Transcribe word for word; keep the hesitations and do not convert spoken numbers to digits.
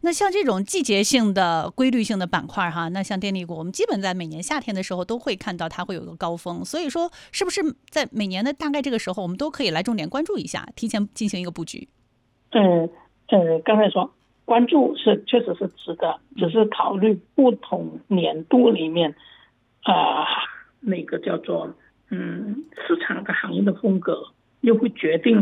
那像这种季节性的规律性的板块哈，那像电力股，我们基本在每年夏天的时候都会看到它会有个高峰，所以说是不是在每年的大概这个时候，我们都可以来重点关注一下，提前进行一个布局？ 嗯呃，刚才说关注是确实是值得，只是考虑不同年度里面啊、呃、那个叫做嗯市场的行业的风格，又会决定